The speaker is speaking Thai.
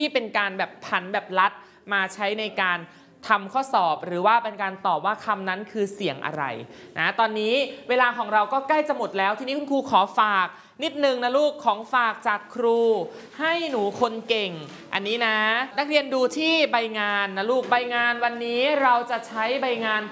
ที่เป็นการแบบผันแบบลัดมาใช้ในการทำข้อสอบหรือว่าเป็นการตอบว่าคำนั้นคือเสียงอะไรนะตอนนี้เวลาของเราก็ใกล้จะหมดแล้วทีนี้คุณครูขอฝากนิดนึงนะลูกของฝากจากครูให้หนูคนเก่งอันนี้นะนักเรียนดูที่ใบงานนะลูกใบงานวันนี้เราจะใช้ใบงาน